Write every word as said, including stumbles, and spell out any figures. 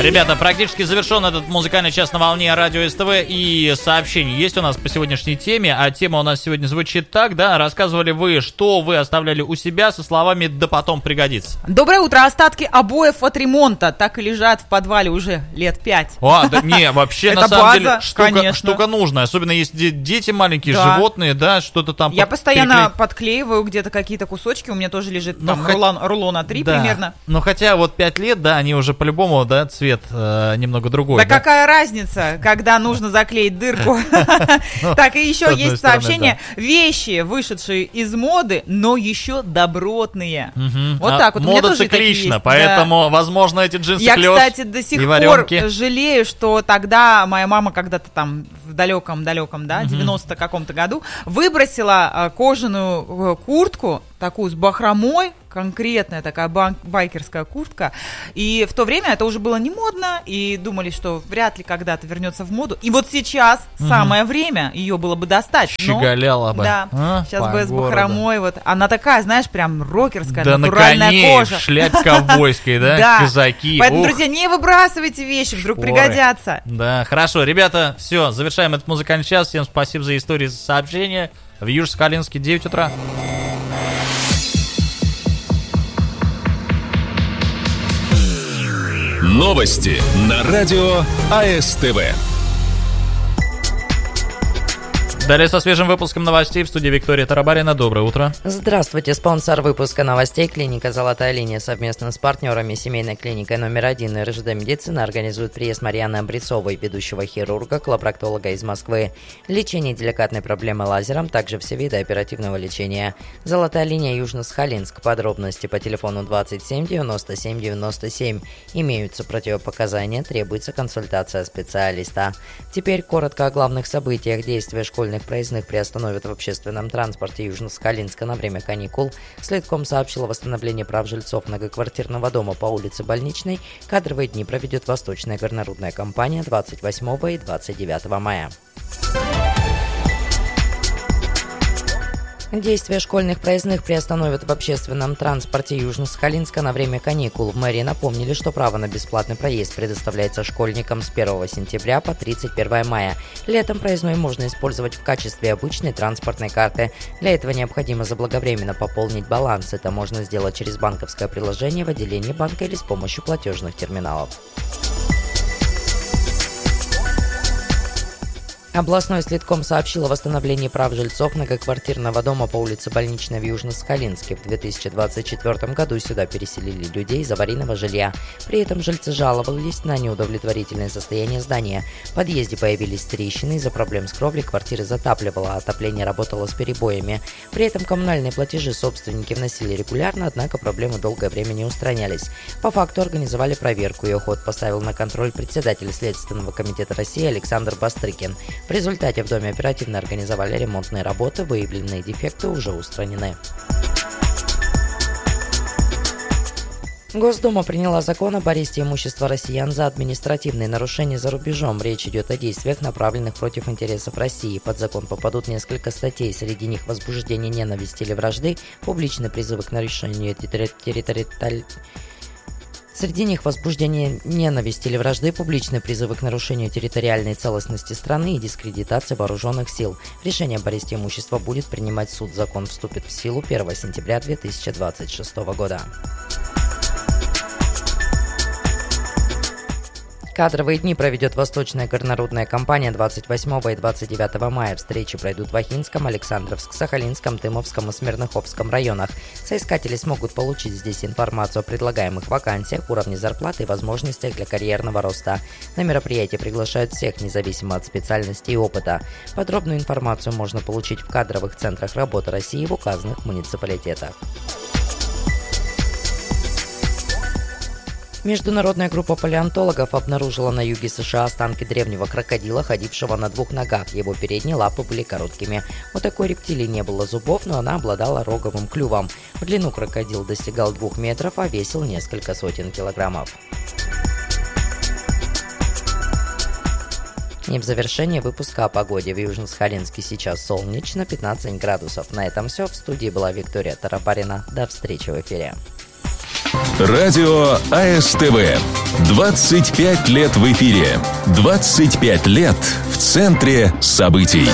Ребята, практически завершен этот музыкальный час на волне радио СТВ, и сообщение есть у нас по сегодняшней теме, а тема у нас сегодня звучит так, да, рассказывали вы, что вы оставляли у себя со словами «да потом пригодится». Доброе утро, остатки обоев от ремонта так и лежат в подвале уже лет пять. А, да, не, вообще, на Это самом база, деле, штука, конечно. штука нужная, особенно если дети маленькие, Да. животные, да, что-то там. Я под- постоянно переклеить. подклеиваю где-то какие-то кусочки, у меня тоже лежит Ну, там хоть- рулон, рулона три Да. примерно. Ну, хотя вот пять лет, да, они уже по-любому, да, цвет э, немного другой. Да какая разница, когда нужно заклеить дырку? Так, и еще с одной есть стороны, сообщение. Вещи, вышедшие из моды, но еще добротные. Вот А так вот. У меня мода тоже такие циклична, есть. поэтому, возможно, эти джинсы Я, клёш кстати, до сих и пор варёнки. жалею, что тогда моя мама когда-то там в далеком-далеком, да, девяностом каком-то году выбросила э, кожаную э, куртку, такую с бахромой, конкретная такая бан- байкерская куртка. И в то время это уже было не модно, и думали, что вряд ли когда-то вернется в моду. И вот сейчас самое время ее было бы достать. Но- Щеголяла бы. Да, А, сейчас по бы с городу. бахромой. Вот. Она такая, знаешь, прям рокерская, Да на натуральная коне, кожа. в шляпе ковбойской, да, Да. казаки. Поэтому, ух. друзья, не выбрасывайте вещи, вдруг Шпоры. пригодятся. Да, хорошо, ребята, все, завершаем этот музыкальный час. Всем спасибо за истории, за сообщения. В Южско-Сахалинске девять утра. Новости на радио АСТВ. Далее со свежим выпуском новостей в студии Виктория Тарабарина. Доброе утро. Здравствуйте, спонсор выпуска новостей клиника «Золотая линия» совместно с партнерами семейной клиникой номер один РЖД Медицина организует приезд Марьяны Обрецовой, ведущего хирурга, колопроктолога из Москвы. Лечение деликатной проблемы лазером, также все виды оперативного лечения. «Золотая линия» Южно-Сахалинск. Подробности по телефону двадцать семь девяносто семь девяносто семь. Имеются противопоказания, требуется консультация специалиста. Теперь коротко о главных событиях. Действия школьных проездных приостановят в общественном транспорте Южно-Сахалинска на время каникул. Следком сообщил о восстановлении прав жильцов многоквартирного дома по улице Больничной. Кадровые дни проведет Восточная горнорудная компания двадцать восьмого и двадцать девятого мая. Действия школьных проездных приостановят в общественном транспорте Южно-Сахалинска на время каникул. В мэрии напомнили, что право на бесплатный проезд предоставляется школьникам с первого сентября по тридцать первое мая. Летом проездной можно использовать в качестве обычной транспортной карты. Для этого необходимо заблаговременно пополнить баланс. Это можно сделать через банковское приложение в отделении банка или с помощью платежных терминалов. Областной следком сообщил о восстановлении прав жильцов многоквартирного дома по улице Больничной в Южно-Сахалинске. В две тысячи двадцать четвёртом году сюда переселили людей из аварийного жилья. При этом жильцы жаловались на неудовлетворительное состояние здания. В подъезде появились трещины, из-за проблем с кровлей квартиры затапливало, а отопление работало с перебоями. При этом коммунальные платежи собственники вносили регулярно, однако проблемы долгое время не устранялись. По факту организовали проверку, ее ход поставил на контроль председатель Следственного комитета России Александр Бастрыкин. В результате в доме оперативно организовали ремонтные работы, выявленные дефекты уже устранены. Госдума приняла закон об аресте имущества россиян за административные нарушения за рубежом. Речь идет о действиях, направленных против интересов России. Под закон попадут несколько статей. Среди них возбуждение ненависти или вражды, публичные призывы к нарушению территориальной... Среди них возбуждение ненависти или вражды, публичные призывы к нарушению территориальной целостности страны и дискредитация вооруженных сил. Решение об аресте имущества будет принимать суд. Закон вступит в силу первого сентября две тысячи двадцать шестого года. Кадровые дни проведет Восточная горнорудная компания двадцать восьмого и двадцать девятого мая. Встречи пройдут в Ахинском, Александровск, Сахалинском, Тымовском и Смирноховском районах. Соискатели смогут получить здесь информацию о предлагаемых вакансиях, уровне зарплаты и возможностях для карьерного роста. На мероприятие приглашают всех, независимо от специальности и опыта. Подробную информацию можно получить в кадровых центрах работы России в указанных муниципалитетах. Международная группа палеонтологов обнаружила на юге США останки древнего крокодила, ходившего на двух ногах. Его передние лапы были короткими. У такой рептилии не было зубов, но она обладала роговым клювом. В длину крокодил достигал двух метров, а весил несколько сотен килограммов. И в завершение выпуска о погоде. В Южно-Сахалинске сейчас солнечно, пятнадцать градусов. На этом все. В студии была Виктория Тарабарина. До встречи в эфире. Радио АСТВ. двадцать пять лет в эфире. двадцать пять лет в центре событий.